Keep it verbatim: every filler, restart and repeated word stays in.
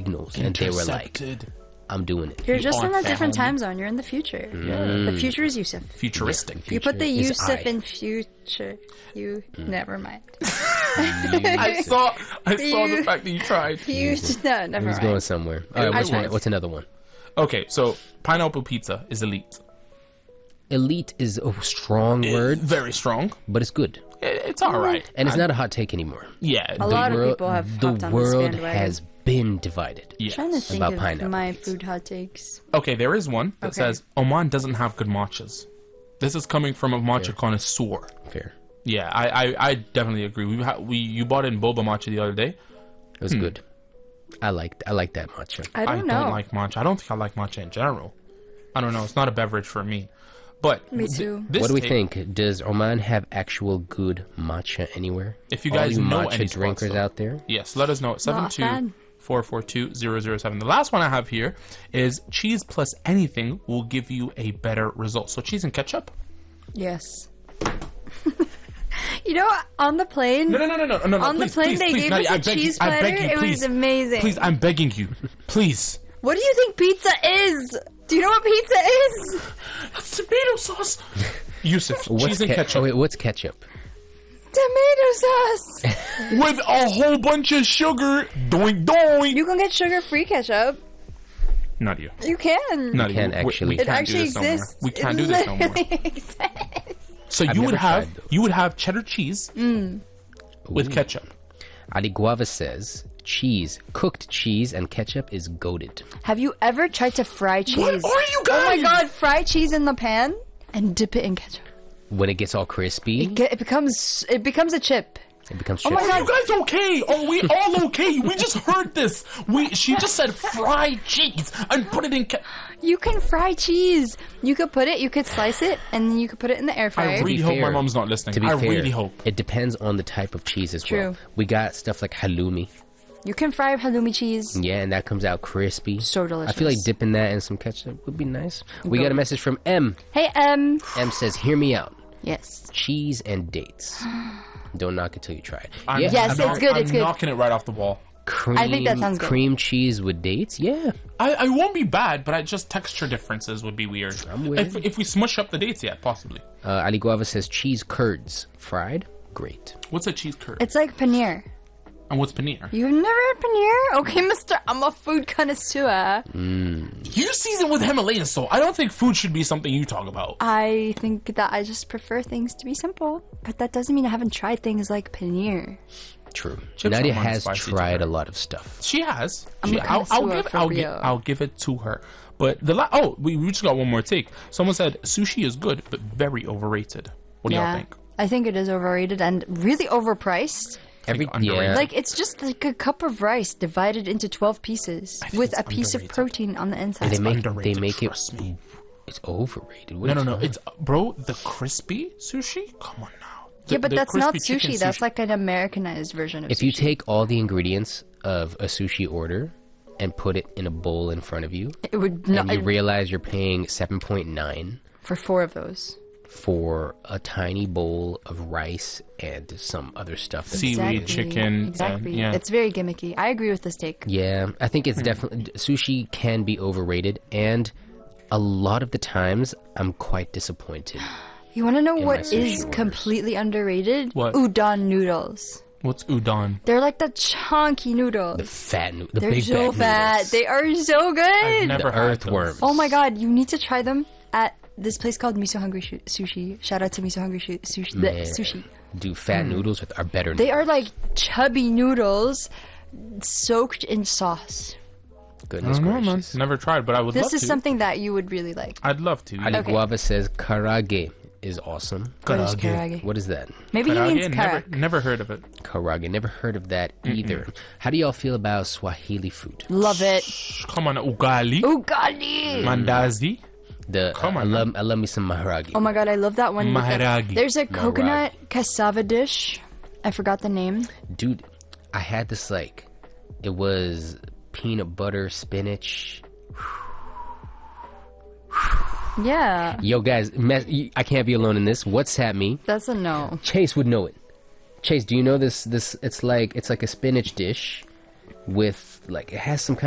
signals, and they were like, I'm doing it. You're just in a different family. time zone. You're in the future. Mm. The future is Yusuf. Futuristic. You put the Future is Yusuf I. in future. You never mind. I saw. I saw the You- fact that you tried. Future. No, never It was mind. going somewhere. All right, what's, I one, was. what's another one? Okay, so pineapple pizza is elite. Elite is a strong word, Very strong. but it's good. It- It's all right. And it's not a hot take anymore. Yeah. A the- lot of world, people have the hopped on this world bandwagon. has been divided. yes. I'm trying to think About of pineapple my pizza. food hot takes. Okay, there is one that Okay. says Oman doesn't have good matchas. This is coming from a matcha connoisseur. Fair. Yeah, I, I, I definitely agree. We ha- we you bought in boba matcha the other day. It was good. I liked I like that matcha. I don't know. like matcha. I don't think I like matcha in general. I don't know. It's not a beverage for me. But Me th- too. this What do we take- think? Does Oman have actual good matcha anywhere? If you All guys you know matcha any spots, drinkers though. out there, Yes, let us know. Seven Not a two fan. four four two zero zero seven. The last one I have here is cheese plus anything will give you a better result. So cheese and ketchup. Yes. You know, on the plane, No, no, no, no, no, no. no, on please, the plane please, they please, gave Nadia, us a I beg you, cheese I platter. beg you, It please, was amazing. Please, I'm begging you, please. What do you think pizza is? Do you know what pizza is? That's tomato sauce. Yusuf, what's cheese and ke- ketchup oh, wait, what's ketchup? Tomato sauce. with a whole bunch of sugar. Doink doink. You can get sugar-free ketchup. Not you. You can. Not can you. actually. We, we It can't actually do this no more. exists. We can't it do this no more. literally exists. So I've you would never have tried, though. you would have cheddar cheese with ketchup. Ali Guava says cheese, cooked cheese, and ketchup is goated. Have you ever tried to fry cheese? What are you guys? Oh my god, fry cheese in the pan and dip it in ketchup. When it gets all crispy, It, get, it becomes it becomes a chip. it becomes Oh my chips. Are you guys okay? Are we all okay? We just heard this. We she just said fried cheese and put it in. Ke- You can fry cheese. You could put it, you could slice it, and then you could put it in the air I fryer. really be hope my fair- mom's not listening. To be I fair, really hope. it depends on the type of cheese as well. True. We got stuff like halloumi, You can fry halloumi cheese. yeah, and that comes out crispy. So I delicious. feel like dipping that in some ketchup would be nice. We got a message from M. Hey, um, M says, "Hear me out. yes. Cheese and dates. Don't knock it till you try it." I'm, Yeah, Yes, I'm it's knock- good, I'm it's good. knocking it right off the wall. cream, I think that sounds good. Cream cheese with dates, yeah. I, I won't be bad, but I just texture differences would be weird. I'm with if, it. if we smush up the dates, yeah, possibly. Uh, Ali Guava says cheese curds, fried, great. What's a cheese curd? It's like paneer. and what's paneer? You've never had paneer? Okay, mister, I'm a food connoisseur. You season with Himalayan salt. I don't think food should be something you talk about. I think that I just prefer things to be simple. But that doesn't mean I haven't tried things like paneer. True. Chips Nadia are has spicy to tried her. a lot of stuff. She has. I'm She, a I'll, I'll connoisseur give. for I'll give. real. I'll give it to her. But the la- oh, we, we just got one more take. Someone said sushi is good, but very overrated. What do y'all think? I think it is overrated and really overpriced. Every think underrated. yeah, Like, it's just like a cup of rice divided into twelve pieces think with it's a piece underrated. of protein on the inside. they make underrated, they make it. trust me. It's overrated. What No, are no, you no. talking It's bro, the crispy sushi. Come on now. The- yeah, but the that's not crispy chicken sushi. That's like an Americanized version of If sushi. you take all the ingredients of a sushi order and put it in a bowl in front of you, it would and not you realize you're paying seven point nine for four of those. for a tiny bowl of rice and some other stuff. that's- Seaweed, Exactly. chicken, Exactly. and- yeah. It's very gimmicky. I agree with this take. Yeah, I think Hmm. it's definitely sushi can be overrated, and a lot of the times I'm quite disappointed. You want to know In what my sushi is orders. completely underrated? What? Udon noodles. What's udon? They're like the chunky noodles. The fat, noo- the They're big so fat fat. noodles. They are so good. I've never the had earthworms. Oh my god, you need to try them at this place called Miso Hungry Shu- Sushi. Shout out to Miso Hungry Shu- Sushi. the Man. sushi. Dude, fat noodles with are better. They are noodles. like chubby noodles soaked in sauce. Goodness I don't know, man. gracious. Never tried, but I would This love is to. something that you would really like. I'd love to. Ali Okay. Guava says karage is awesome. What is Karage. karage? What is that? Maybe he means Karage? Never, karak. never heard of it. Karage. Never heard of that either. How do y'all feel about Swahili food? Love it. Come on, ugali, Ugali. mandazi. The Come uh, on, I love I love me some maharagi. Oh my god, I love that one. with the- Maharagi. There's a coconut cassava dish. I forgot the name. Dude, I had this like it was peanut butter spinach. Yeah, Yo guys, me- I can't be alone in this. WhatsApp me. that's a no. Chase would know it. Chase, do you know this? This it's like it's like a spinach dish with like it has some kind